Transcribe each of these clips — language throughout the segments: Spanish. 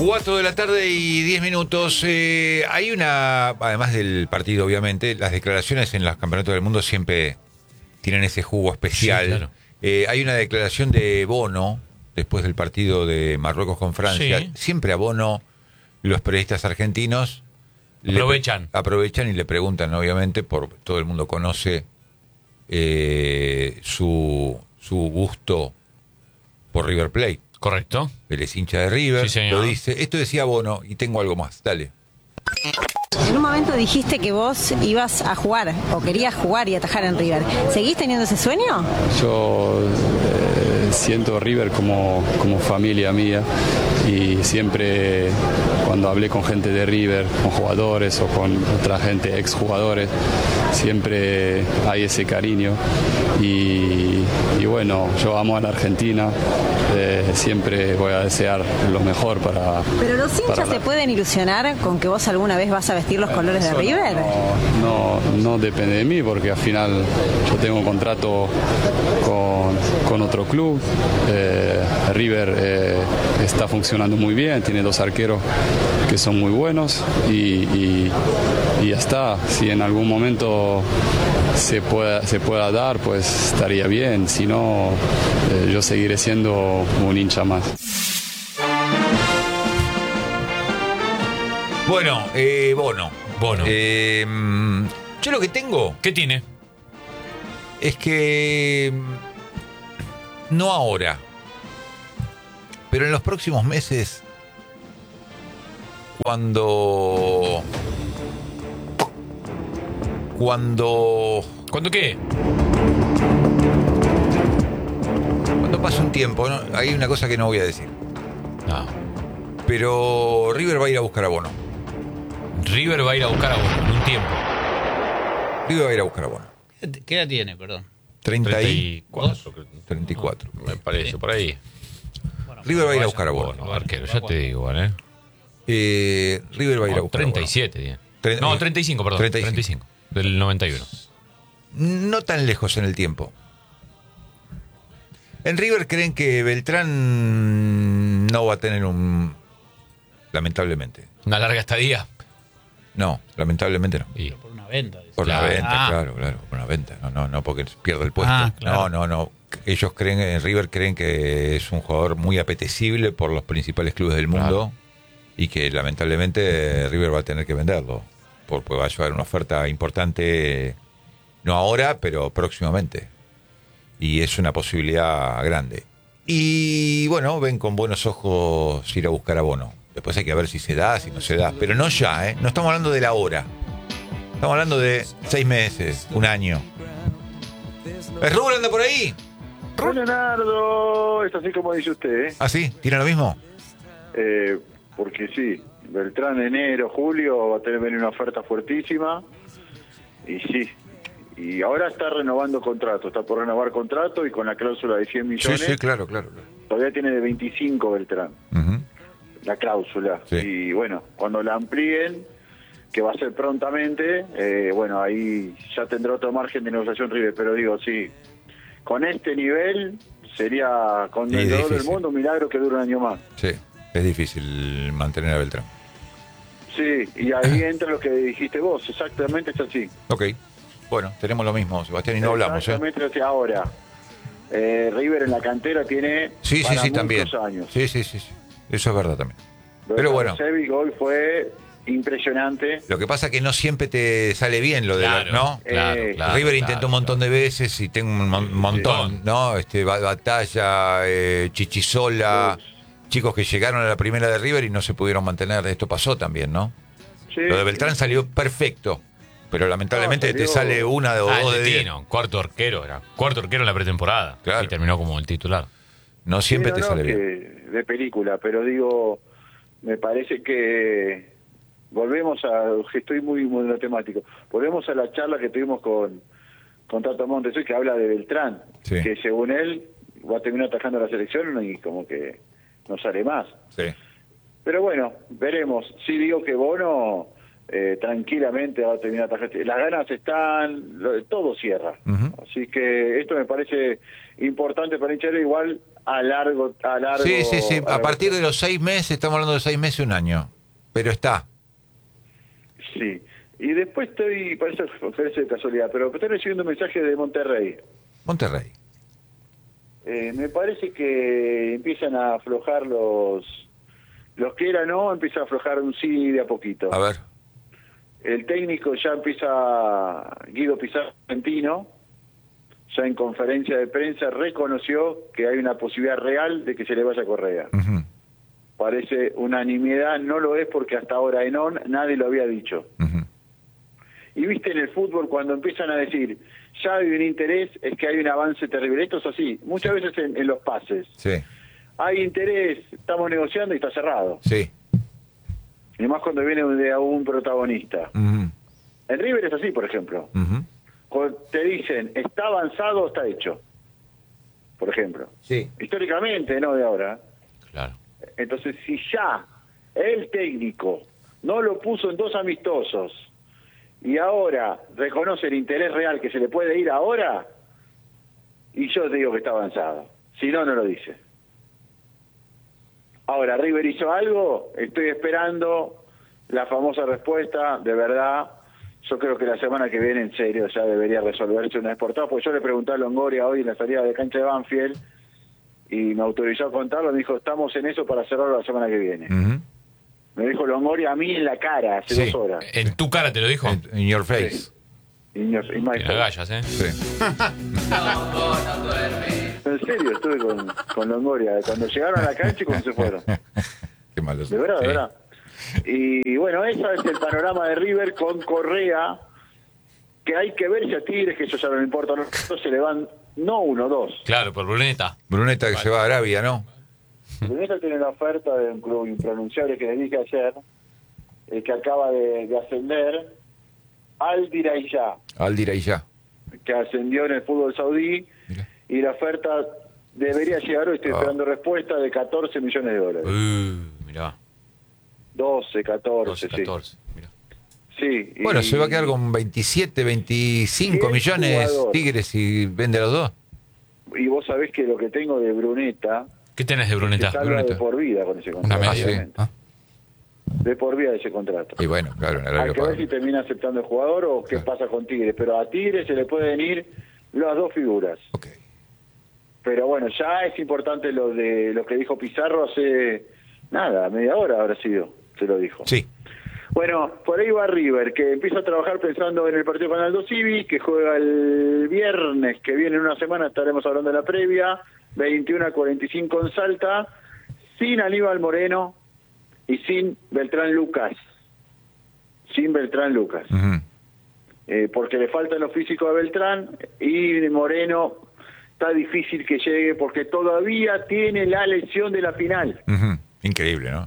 4 de la tarde y 10 minutos. Hay una, además del partido, obviamente, las declaraciones en los campeonatos del mundo siempre tienen ese jugo especial. Sí, claro. Hay una declaración de Bono después del partido de Marruecos con Francia. Sí. Siempre a Bono los periodistas argentinos aprovechan y le preguntan, obviamente, todo el mundo conoce su gusto por River Plate. Correcto. Él es hincha de River, sí, lo dice. Esto decía Bono y tengo algo más, dale. En un momento dijiste que vos ibas a jugar o querías jugar y atajar en River. ¿Seguís teniendo ese sueño? Yo siento River como familia mía y siempre cuando hablé con gente de River, con jugadores o con otra gente, exjugadores, siempre hay ese cariño y bueno, yo amo a la Argentina, siempre voy a desear lo mejor para... ¿Pero los hinchas se pueden ilusionar con que vos alguna vez vas a vestir los colores de River? No depende de mí porque al final yo tengo un contrato con otro club. River está funcionando muy bien, tiene 2 arqueros que son muy buenos y ya está. Si en algún momento se pueda dar, pues estaría bien. Si no, yo seguiré siendo un hincha más. Bueno, Bono. Yo lo que tengo... ¿Qué tiene? Es que... No ahora, pero en los próximos meses, cuando qué? Cuando pase un tiempo, ¿no? Hay una cosa que no voy a decir. No. Pero River va a ir a buscar a Bono. River va a ir a buscar a Bono en un tiempo. River va a ir a buscar a Bono. ¿Qué edad tiene, perdón? 34. Me parece, sí. Por ahí. Bueno, River va a ir a buscar a Bono. Arquero, ya te digo, River va a ir a buscar 37, a Bono. No, 35, perdón. 35. Del 91. No tan lejos en el tiempo. En River creen que Beltrán no va a tener lamentablemente. ¿Una larga estadía? No, lamentablemente no. Pero por una venta. Por una venta, claro, por una venta. No porque pierde el puesto. Claro. No. Ellos en River creen que es un jugador muy apetecible por los principales clubes del mundo y que lamentablemente River va a tener que venderlo. Porque va a llevar una oferta importante, no ahora, pero próximamente. Y es una posibilidad grande. Y bueno, ven con buenos ojos ir a buscar a Bono. Después hay que ver si se da, si no se da. Pero no ya, ¿eh? No estamos hablando de la hora. Estamos hablando de 6 meses, un año. ¿Es Rubén anda por ahí? Leonardo, es así como dice usted, ¿eh? ¿Ah, sí? ¿Tiene lo mismo? Porque sí, Beltrán enero, julio va a tener una oferta fuertísima. Y sí, y ahora está renovando contrato, está por renovar contrato y con la cláusula de 100 millones. Sí, claro. Todavía tiene de 25 Beltrán. Uh-huh. La cláusula. Sí. Y bueno, cuando la amplíen, que va a ser prontamente, bueno, ahí ya tendrá otro margen de negociación River, pero digo, sí, con este nivel sería con el dolor del mundo un milagro que dure un año más. Sí, es difícil mantener a Beltrán. Sí, y ahí entra lo que dijiste vos, exactamente es así. Ok, bueno, tenemos lo mismo, Sebastián, y no hablamos. Exactamente así ahora. River en la cantera tiene sí, también. Años. Sí, eso es verdad también. Pero bueno. Sevic hoy fue impresionante. Lo que pasa es que no siempre te sale bien lo de ¿no? Claro, River intentó un montón de veces y tengo un montón, ¿no? Batalla, Chichisola, chicos que llegaron a la primera de River y no se pudieron mantener. Esto pasó también, ¿no? Sí. Lo de Beltrán salió perfecto, pero lamentablemente te sale una o dos de 10. Cuarto arquero en la pretemporada. Claro. Y terminó como el titular. No siempre te sale bien. De película, pero digo, me parece que estoy muy monotemático, volvemos a la charla que tuvimos con Tato Montes hoy, que habla de Beltrán, que según él va a terminar atajando la selección y como que no sale más. Sí. Pero bueno, veremos. Sí digo que Bono tranquilamente va a terminar atajando. Las ganas están, todo cierra. Uh-huh. Así que esto me parece importante para hinchar. Igual a largo. Sí, sí, sí. A largo partir plazo. de los 6 meses, estamos hablando de 6 meses, un año. Pero está. Sí. Y después parece de casualidad, pero estoy recibiendo un mensaje de Monterrey. Monterrey. Me parece que empiezan a aflojar los que eran, ¿no? Empieza a aflojar un sí de a poquito. A ver. El técnico ya empieza, Guido Pizarro, argentino, ya en conferencia de prensa reconoció que hay una posibilidad real de que se le vaya a Correa. Ujú, Parece unanimidad, no lo es porque hasta ahora en ON nadie lo había dicho. ujú. Y viste en el fútbol cuando empiezan a decir, ya hay un interés, es que hay un avance terrible. Esto es así, muchas veces en los pases. Sí, Hay interés, estamos negociando y está cerrado. sí. Y más cuando viene de un protagonista. Ujú, En River es así, por ejemplo. ujú. Cuando te dicen, está avanzado o está hecho. Por ejemplo. Sí. Históricamente, no de ahora. Claro. Entonces, si ya el técnico no lo puso en 2 amistosos y ahora reconoce el interés real que se le puede ir ahora, y yo te digo que está avanzado. Si no, no lo dice. Ahora, River hizo algo, estoy esperando la famosa respuesta, de verdad. Yo creo que la semana que viene, en serio, ya debería resolverse una vez por todas, porque yo le pregunté a Longoria hoy en la salida de cancha de Banfield, y me autorizó a contarlo, me dijo, estamos en eso para cerrarlo la semana que viene. Ujú. Me dijo Longoria a mí en la cara, hace Sí. 2 horas. En tu cara te lo dijo. In your face. Y my Tiene face. agallas, ¿eh? Sí. En serio, estuve con Longoria, cuando llegaron a la cancha y cuando se fueron. Qué malo. De verdad, Sí. de verdad. Y bueno, ese es el panorama de River con Correa, que hay que ver si a Tigres, que eso ya no le importa, no se le van, no 1, 2. Claro, por Bruneta. Bruneta que se va a Arabia, ¿no? Bruneta tiene una oferta de un club impronunciable que le dije ayer, que acaba de ascender, Al Dirayah, Al Dirayah. que ascendió en el fútbol saudí, Mira. y la oferta debería llegar hoy, estoy esperando respuesta, de 14 millones de dólares. Mirá. 12, 14, 12, sí. 14. Mirá. Sí, Bueno, y- se va a quedar con 27, 25 ¿Qué millones jugador? Tigres y vende a los dos. Y vos sabés que lo que tengo de Bruneta, ¿Qué tenés de se Bruneta? salva Bruneta. de por vida con ese Una contrato. media. obviamente. Ah. De por vida ese contrato. Y bueno, claro, en Hay Arabia que ver pagan. si termina aceptando el jugador o qué Claro. pasa con Tigres. Pero a Tigres se le pueden ir las dos figuras. Ok. Pero bueno, ya es importante lo de lo que dijo Pizarro hace nada, media hora habrá sido, se lo dijo. Sí. Bueno, por ahí va River, que empieza a trabajar pensando en el partido con Aldo Civi, que juega el viernes, que viene en una semana, estaremos hablando de la previa, 21:45 en Salta, sin Aníbal Moreno y sin Beltrán Lucas. Sin Beltrán Lucas. Ujú. Porque le falta lo físico a Beltrán, y Moreno está difícil que llegue porque todavía tiene la lesión de la final. Ujú. Increíble, ¿no?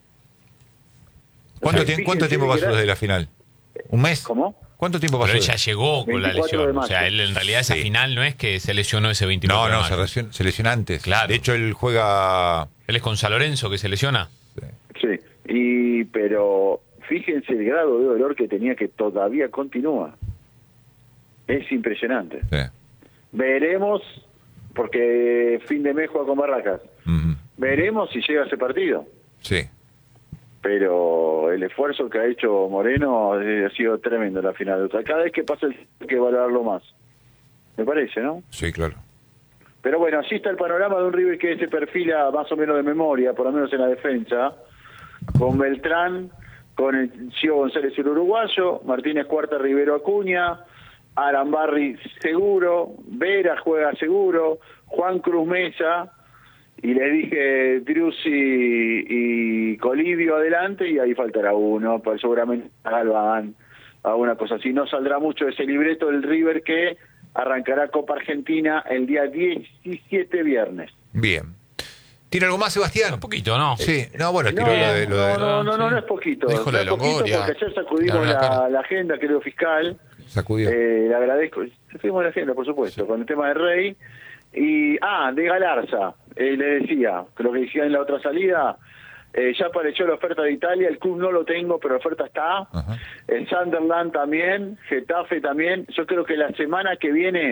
O sea, ¿Cuánto tiempo fíjense pasó que desde la final? ¿Un mes? ¿Cómo? ¿Cuánto tiempo pasó? Pero él ya llegó con la 24 de lesión. O mayo. sea, él en realidad esa Sí. final no es que se lesionó ese 29 No, de no, mayo. se lesiona antes. Claro. De hecho, él juega... Él es con San Lorenzo que se lesiona. Sí, pero fíjense el grado de dolor que tenía, que todavía continúa. Es impresionante. Sí. Veremos, porque fin de mes juega con Barracas. Ujú. Veremos si llega a ese partido. Sí. Pero el esfuerzo que ha hecho Moreno ha sido tremendo en la final. O sea, cada vez que pasa el hay que valorarlo más. Me parece, ¿no? Sí, claro. Pero bueno, así está el panorama de un River que se perfila más o menos de memoria, por lo menos en la defensa, con Beltrán, con el Gio González el uruguayo, Martínez Cuarta, Rivero Acuña, Arambarri seguro, Vera juega seguro, Juan Cruz Mesa, y le dije Driussi y Colibio adelante, y ahí faltará uno, pues seguramente Galván, alguna cosa así. No saldrá mucho de ese libreto del River, que arrancará Copa Argentina el día 17 viernes. Bien. ¿Tiene algo más, Sebastián? Un poquito, ¿no? Sí. No, bueno, tiró lo de... No es poquito. Dijo lo de No es poquito Longoria. porque ayer sacudimos Claro, claro. la agenda, creo, fiscal. Sacudió. Le agradezco. Sacudimos la agenda, por supuesto, con el tema de Rey. Y, de Galarza, le decía, que lo que decía en la otra salida, ya apareció la oferta de Italia, el club no lo tengo, pero la oferta está. Ajá. El Sunderland también, Getafe también. Yo creo que la semana que viene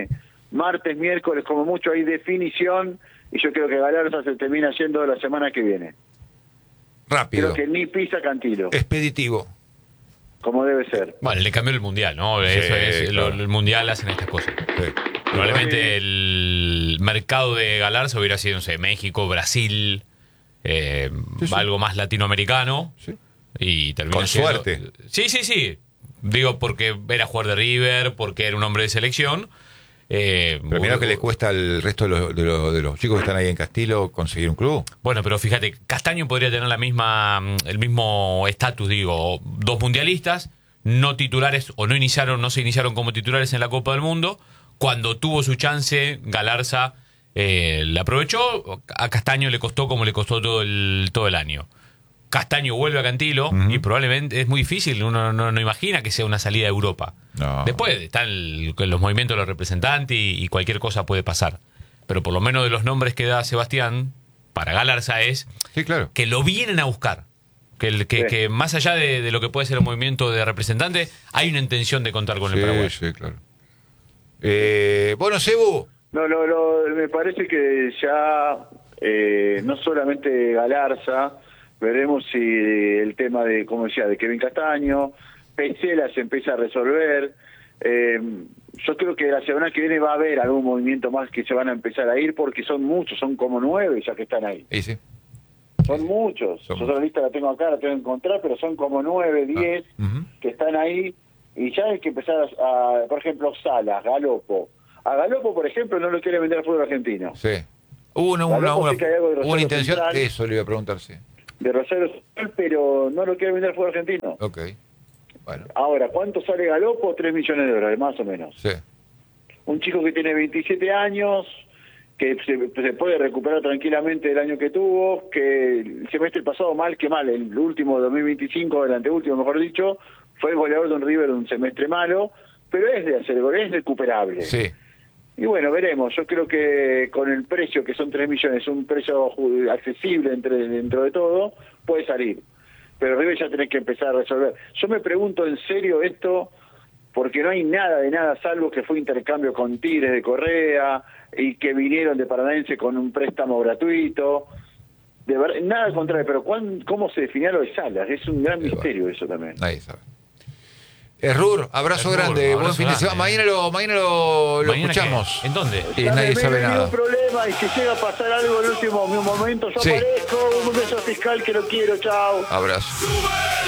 martes, miércoles, como mucho hay definición, y yo creo que Galarza se termina yendo la semana que viene. Rápido. Creo que ni pisa Cantilo, Expeditivo. como debe ser. Bueno, le cambió el mundial, ¿no? Sí, Eso es, claro. el mundial hacen estas cosas. Sí. Probablemente el mercado de Galarza hubiera sido, no sé, México, Brasil, sí. algo más latinoamericano. Sí. Y termina Con siendo- suerte. Sí. Digo, porque era jugador de River, porque era un hombre de selección. Pero mira que le cuesta al resto de los chicos que están ahí en Castilo conseguir un club. Bueno, pero fíjate, Castaño podría tener el mismo estatus, digo, dos mundialistas, no titulares o no se iniciaron como titulares en la Copa del Mundo. Cuando tuvo su chance, Galarza la aprovechó. A Castaño le costó como le costó todo el año. Castaño vuelve a Cantilo y probablemente es muy difícil, uno no imagina que sea una salida a Europa. No. Después están los movimientos de los representantes y cualquier cosa puede pasar. Pero por lo menos de los nombres que da Sebastián, para Galarza es Sí, claro. que lo vienen a buscar. Que más allá de lo que puede ser el movimiento de representante, hay una intención de contar con el Paraguay. Sí, claro. Bueno, Cebu. No, me parece que ya no solamente Galarza, veremos si el tema de, como decía, de Kevin Castaño, Pesela se empieza a resolver. Yo creo que la semana que viene va a haber algún movimiento más que se van a empezar a ir, porque son muchos, son como 9 ya que están ahí. Sí. Son muchos. Son Yo la lista la tengo acá, la tengo que encontrar, pero son como 9, 10 que están ahí. Y ya hay que empezar a, por ejemplo, Salas, Galopo. A Galopo, por ejemplo, no lo quiere vender al fútbol argentino. Sí. Hubo Galopo sí que hay algo de una Rosario intención. Central. Eso le iba a preguntar, sí. De Rosario Central, pero no lo quiere vender al fútbol argentino. Ok. Bueno. Ahora, ¿cuánto sale Galopo? 3 millones de dólares, más o menos. Sí. Un chico que tiene 27 años, que se puede recuperar tranquilamente del año que tuvo, que el semestre pasado mal que mal, el último 2025, el anteúltimo mejor dicho, fue el goleador de un River un semestre malo, pero es de hacer gol, es recuperable. Sí. Y bueno, veremos. Yo creo que con el precio, que son 3 millones, un precio accesible dentro de todo, puede salir. Pero River ya tiene que empezar a resolver. Yo me pregunto en serio esto, porque no hay nada de nada, salvo que fue intercambio con Tigres de Correa y que vinieron de Paranaense con un préstamo gratuito. De verdad, nada contrario, pero ¿cómo se definió lo de Salas? Es un gran misterio eso también. Nadie sabe. Rur, abrazo grande, buen fin de semana. Mañana lo ¿Mañana escuchamos. qué? ¿En dónde? Y nadie sabe nada. Un problema y si llega a pasar algo en el último momento, yo Sí. aparezco, un beso fiscal que lo quiero, chao. Abrazo.